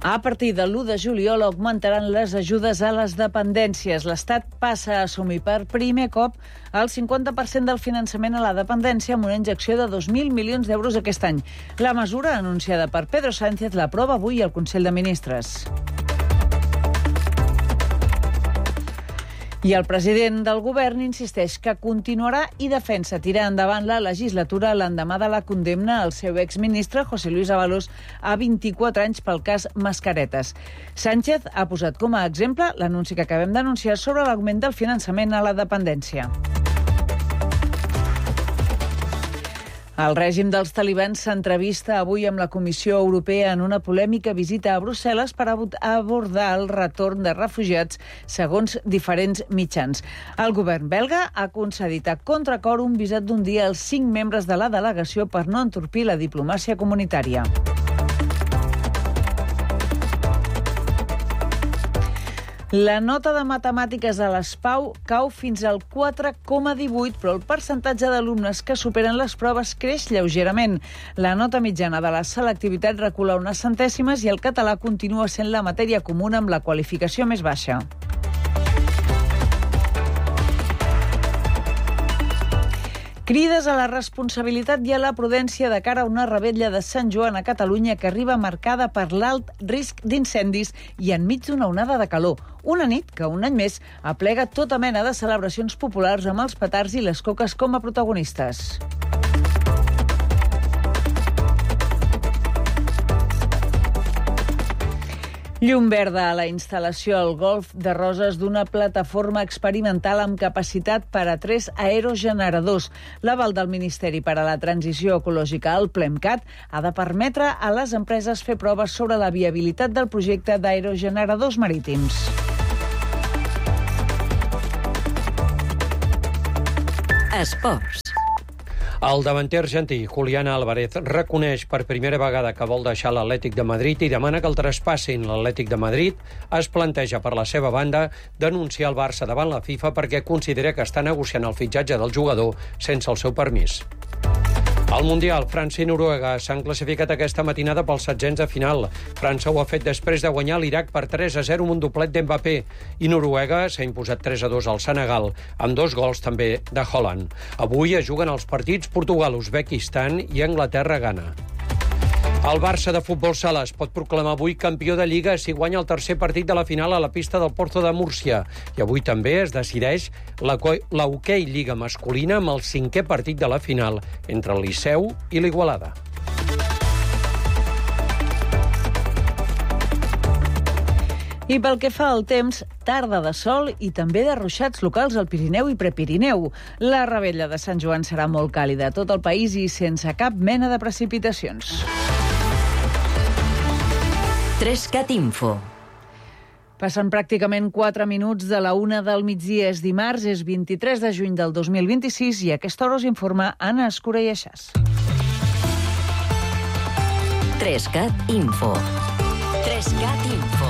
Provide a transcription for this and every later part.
A partir de l'1 de juliol augmentaran les ajudes a les dependències. L'Estat passa a assumir per primer cop el 50% del finançament a la dependència amb una injecció de 2.000 milions d'euros aquest any. La mesura, anunciada per Pedro Sánchez, l'aprova avui al Consell de Ministres. I el president del govern insisteix que continuarà i defensa tirar endavant la legislatura l'endemà de la condemna al seu exministre José Luis Ábalos a 24 anys pel cas Mascaretes. Sánchez ha posat com a exemple l'anunci que acabem d'anunciar sobre l'augment del finançament a la dependència. El règim dels talibans s'entrevista avui amb la Comissió Europea en una polèmica visita a Brussel·les per abordar el retorn de refugiats segons diferents mitjans. El govern belga ha concedit a contracor un visat d'un dia als 5 membres de la delegació per no entorpir la diplomàcia comunitària. La nota de matemàtiques a les PAU cau fins al 4,18, però el percentatge d'alumnes que superen les proves creix lleugerament. La nota mitjana de la selectivitat recula unes centèsimes i el català continua sent la matèria comuna amb la qualificació més baixa. Crides a la responsabilitat i a la prudència de cara a una revetlla de Sant Joan a Catalunya que arriba marcada per l'alt risc d'incendis i enmig d'una onada de calor. Una nit que un any més aplega tota mena de celebracions populars amb els petards i les coques com a protagonistes. Llum verda a la instal·lació al Golf de Roses d'una plataforma experimental amb capacitat per a 3 aerogeneradors. L'aval del Ministeri per a la Transició Ecològica, el PLEMCAT, ha de permetre a les empreses fer proves sobre la viabilitat del projecte d'aerogeneradors marítims. Esports. El davanter argentí, Julián Álvarez, reconeix per primera vegada que vol deixar l'Atlètic de Madrid i demana que el traspassin. L'Atlètic de Madrid es planteja per la seva banda denunciar el Barça davant la FIFA perquè considera que està negociant el fitxatge del jugador sense el seu permís. Al Mundial, França i Noruega s'han classificat aquesta matinada pels setzents de final. França ho ha fet després de guanyar l'Iraq per 3-0 amb un doblet d'Mbappé i Noruega s'ha imposat 3-2 al Senegal, amb 2 gols també de Haaland. Avui es juguen els partits Portugal, Uzbekistan i Anglaterra-Ghana. El Barça de futbol sala es pot proclamar avui campió de Lliga si guanya el tercer partit de la final a la pista del Porto de Múrcia. I avui també es decideix la Hockey Lliga masculina amb el 5è partit de la final entre el Liceu i l'Igualada. I pel que fa al temps, tarda de sol i també de ruixats locals al Pirineu i Prepirineu. La revetlla de Sant Joan serà molt càlida a tot el país i sense cap mena de precipitacions. 3CAT Info. Passen pràcticament 4 minuts de la 1 del migdia. És dimarts, és 23 de juny del 2026 i a aquesta hora us informa Anna Escura i Aixàs. 3CAT Info. 3CAT Info.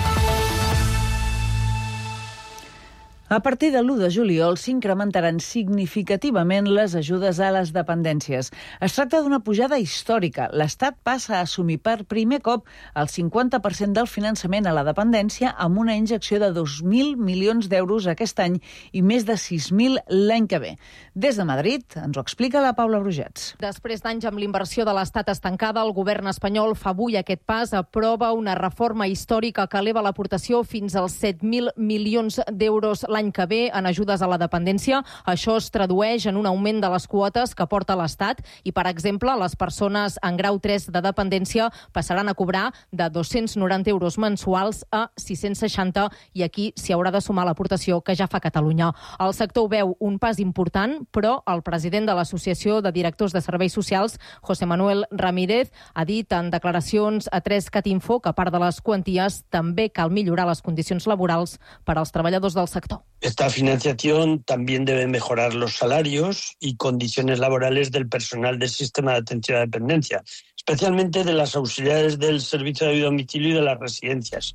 A partir de l'1 de juliol s'incrementaran significativament les ajudes a les dependències. Es tracta d'una pujada històrica. L'Estat passa a assumir per primer cop el 50% del finançament a la dependència amb una injecció de 2.000 milions d'euros aquest any i més de 6.000 l'any que ve. Des de Madrid ens ho explica la Paula Brugets. Després d'anys amb l'inversió de l'Estat estancada, el govern espanyol fa avui aquest pas, aprova una reforma històrica que eleva l'aportació fins als 7.000 milions d'euros l'any que ve en ajudes a la dependència. Això es tradueix en un augment de les quotes que porta l'Estat i, per exemple, les persones en grau 3 de dependència passaran a cobrar de 290 euros mensuals a 660 i aquí s'hi haurà de sumar l'aportació que ja fa Catalunya. El sector veu un pas important, però el president de l'Associació de Directors de Serveis Socials, José Manuel Ramírez, ha dit en declaracions a 3CAT Info que a part de les quanties també cal millorar les condicions laborals per als treballadors del sector. Esta financiación también debe mejorar los salarios y condiciones laborales del personal del sistema de atención a la dependencia, especialmente de las auxiliares del servicio de domicilio y de las residencias.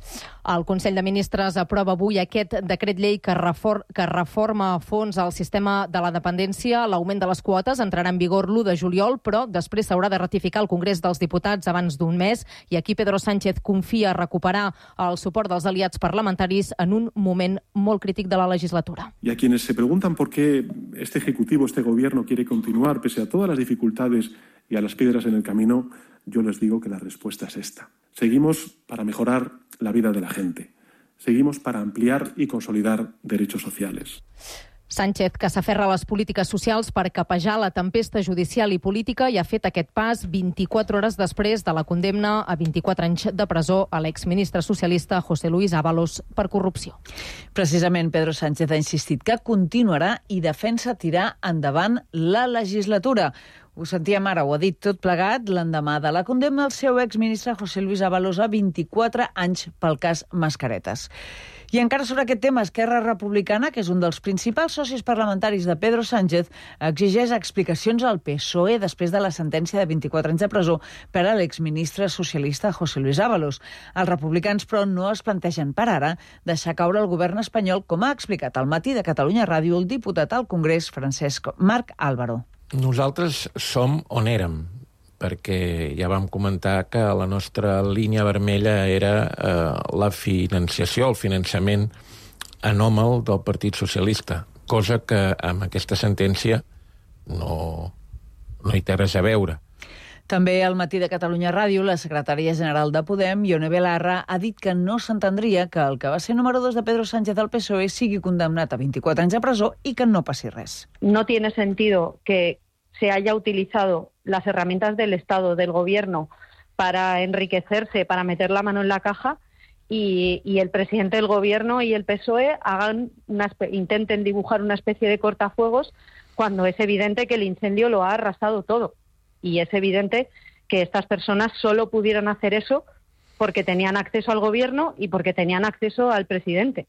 El Consell de Ministres aprova avui aquest decret llei que reforma a fons el sistema de la dependència. L'augment de les quotes entrarà en vigor l'1 de juliol, però després s'haurà de ratificar al Congrés dels Diputats abans d'un mes, i aquí Pedro Sánchez confia recuperar el suport dels aliats parlamentaris en un moment molt crític de la legislatura. Y a quienes se preguntan por qué este Ejecutivo, este Gobierno quiere continuar pese a todas las dificultades y a las piedras en el camino, yo les digo que la respuesta es esta. Seguimos para mejorar la vida de la gente. Seguimos para ampliar y consolidar derechos sociales. Sánchez, que s'aferra a les polítiques socials per capejar la tempesta judicial i política, i ha fet aquest pas 24 hores després de la condemna a 24 anys de presó a l'exministre socialista José Luis Ábalos per corrupció. Precisament, Pedro Sánchez ha insistit que continuarà i defensa tirar endavant la legislatura. Ho sentíem ara, ho ha dit tot plegat, l'endemà de la condemna al seu exministre José Luis Ábalos a 24 anys pel cas Mascaretes. I encara sobre aquest tema, Esquerra Republicana, que és un dels principals socis parlamentaris de Pedro Sánchez, exigeix explicacions al PSOE després de la sentència de 24 anys de presó per a l'exministre socialista José Luis Ábalos. Els republicans, però, no es plantegen per ara deixar caure el govern espanyol, com ha explicat al Matí de Catalunya Ràdio el diputat al Congrés, Francesc Marc Álvaro. Nosaltres som on érem, perquè ja vam comentar que la nostra línia vermella era la financiació, el finançament anòmal del Partit Socialista, cosa que amb aquesta sentència no hi té res a veure. També al Matí de Catalunya Ràdio, la secretària general de Podem, Ione Belarra, ha dit que no s'entendria que el que va ser número 2 de Pedro Sánchez al PSOE sigui condemnat a 24 anys de presó i que no passi res. No tiene sentido que se haya utilizado las herramientas del Estado, del Gobierno, para enriquecerse, para meter la mano en la caja, y el presidente del Gobierno y el PSOE intenten dibujar una especie de cortafuegos cuando es evidente que el incendio lo ha arrasado todo. Y es evidente que estas personas solo pudieron hacer eso porque tenían acceso al Gobierno y porque tenían acceso al presidente.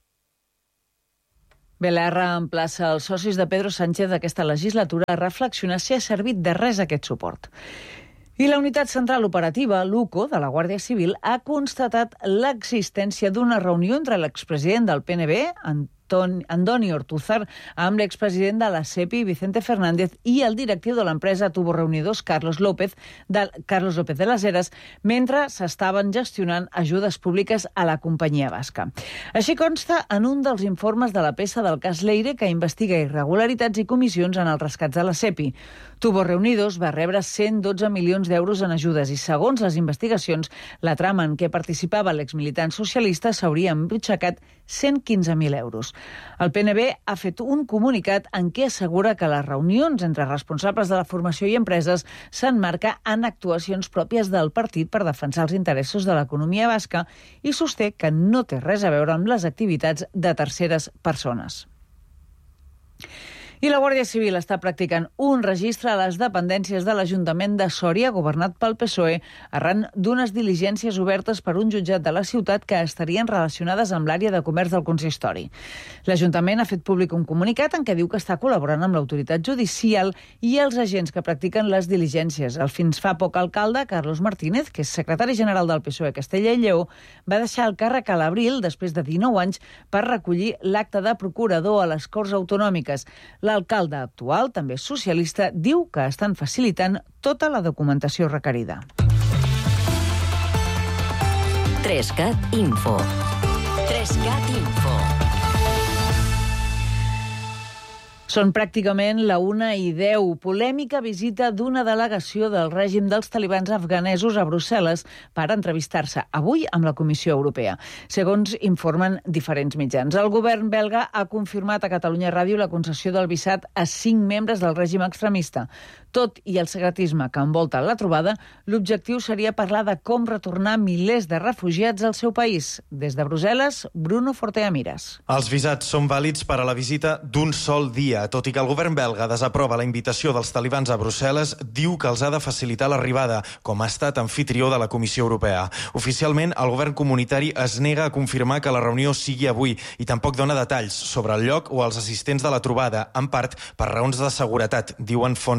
Belarra emplaça els socis de Pedro Sánchez d'aquesta legislatura a reflexionar si ha servit de res aquest suport. I la Unitat Central Operativa, l'UCO, de la Guàrdia Civil, ha constatat l'existència d'una reunió entre l'expresident del PNB, Andoni Ortúzar, amb l'expresident de la SEPI, Vicente Fernández, i el directiu de l'empresa Tubos Reunidors, Carlos López de las Heras, mentre s'estaven gestionant ajudes públiques a la companyia basca. Així consta en un dels informes de la peça del cas Leire, que investiga irregularitats i comissions en els rescats de la SEPI. Tubos Reunidors va rebre 112 milions d'euros en ajudes i, segons les investigacions, la trama en què participava l'exmilitant socialista s'hauria embutxacat 115.000 euros. El PNB ha fet un comunicat en què assegura que les reunions entre responsables de la formació i empreses s'emmarca en actuacions pròpies del partit per defensar els interessos de l'economia basca i sosté que no té res a veure amb les activitats de terceres persones. I la Guàrdia Civil està practicant un registre a les dependències de l'Ajuntament de Sòria, governat pel PSOE, arran d'unes diligències obertes per un jutjat de la ciutat que estarien relacionades amb l'àrea de comerç del consistori. L'Ajuntament ha fet públic un comunicat en què diu que està col·laborant amb l'autoritat judicial i els agents que practiquen les diligències. El fins fa poc alcalde, Carlos Martínez, que és secretari general del PSOE a Castella i Lleó, va deixar el càrrec a l'abril, després de 19 anys, per recollir l'acte de procurador a les Corts Autonòmiques. L'alcalde actual, també socialista, diu que estan facilitant tota la documentació requerida. 3CAT Info. 3CAT Info. Són pràcticament la 1:10. Polèmica visita d'una delegació del règim dels talibans afganesos a Brussel·les per entrevistar-se avui amb la Comissió Europea. Segons informen diferents mitjans, el govern belga ha confirmat a Catalunya Ràdio la concessió del visat a 5 membres del règim extremista. Tot i el secretisme que envolta la trobada, l'objectiu seria parlar de com retornar milers de refugiats al seu país. Des de Brussel·les, Bruno Forteamiras. Els visats són vàlids per a la visita d'un sol dia. Tot i que el govern belga desaprova la invitació dels talibans a Brussel·les, diu que els ha de facilitar l'arribada, com ha estat anfitrió de la Comissió Europea. Oficialment, el govern comunitari es nega a confirmar que la reunió sigui avui i tampoc dona detalls sobre el lloc o els assistents de la trobada, en part per raons de seguretat, diuen fonts europees.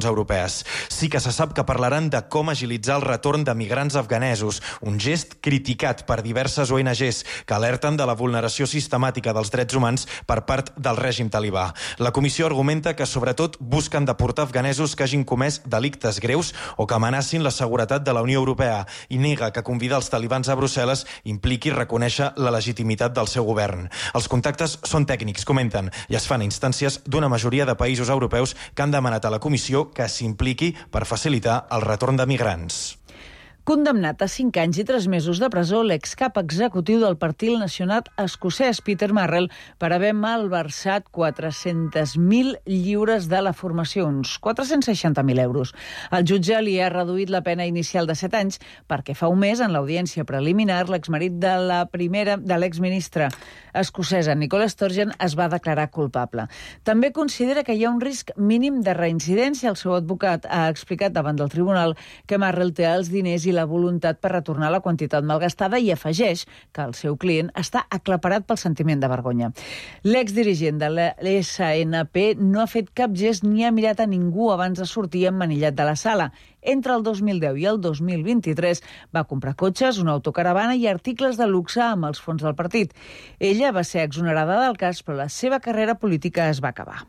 dies. Sí que se sap que parlaran de com agilitzar el retorn de migrants afganesos, un gest criticat per diverses ONGs que alerten de la vulneració sistemàtica dels drets humans per part del règim talibà. La comissió argumenta que sobretot busquen deportar afganesos que hagin comès delictes greus o que amenacin la seguretat de la Unió Europea i nega que convidar els talibans a Brussel·les impliqui reconèixer la legitimitat del seu govern. Els contactes són tècnics, comenten, i es fan a instàncies d'una majoria de països europeus que han demanat a la comissió que s'impliqui per facilitar el retorn de migrants. Condemnat a 5 anys i 3 mesos de presó, l'excap executiu del Partit Nacional escocès, Peter Marrell, per haver malversat 400.000 lliures de la formació, uns 460.000 euros. El jutge li ha reduït la pena inicial de 7 anys perquè fa un mes, en l'audiència preliminar, l'exmarit de l'exministra escocesa, Nicola Sturgeon, es va declarar culpable. També considera que hi ha un risc mínim de reincidència. El seu advocat ha explicat davant del tribunal que Marrell té els diners i la voluntat per retornar la quantitat malgastada i afegeix que el seu client està aclaparat pel sentiment de vergonya. L'exdirigent de l'SNP no ha fet cap gest ni ha mirat a ningú abans de sortir emmanillat de la sala. Entre el 2010 i el 2023 va comprar cotxes, una autocaravana i articles de luxe amb els fons del partit. Ella va ser exonerada del cas, però la seva carrera política es va acabar.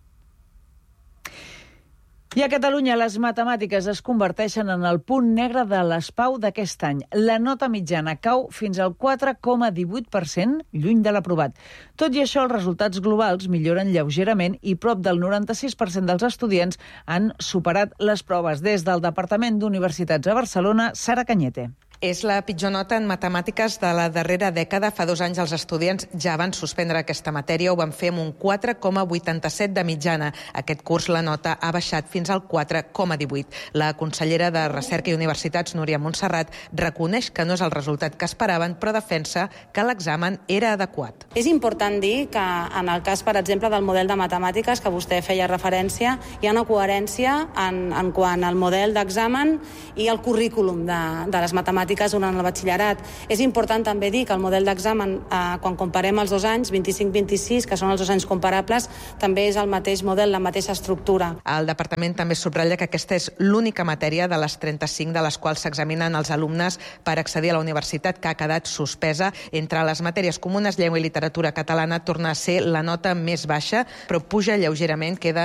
I a Catalunya les matemàtiques es converteixen en el punt negre de l'ESPAU d'aquest any. La nota mitjana cau fins al 4,18%, lluny de l'aprovat. Tot i això, els resultats globals milloren lleugerament i prop del 96% dels estudiants han superat les proves. Des del Departament d'Universitats a Barcelona, Sara Cañete. És la pitjor nota en matemàtiques de la darrera dècada. Fa 2 anys els estudiants ja van suspendre aquesta matèria, ho van fer amb un 4,87 de mitjana. Aquest curs la nota ha baixat fins al 4,18. La consellera de Recerca i Universitats, Núria Montserrat, reconeix que no és el resultat que esperaven, però defensa que l'examen era adequat. És important dir que en el cas, per exemple, del model de matemàtiques que vostè feia referència, hi ha una coherència en quant al model d'examen i el currículum de les matemàtiques durant el batxillerat. És important també dir que el model d'examen, quan comparem els 2 anys, 25-26, que són els 2 anys comparables, també és el mateix model, la mateixa estructura. El departament també subratlla que aquesta és l'única matèria de les 35 de les quals s'examinen els alumnes per accedir a la universitat que ha quedat suspesa. Entre les matèries comunes, llengua i literatura catalana torna a ser la nota més baixa, però puja lleugerament, queda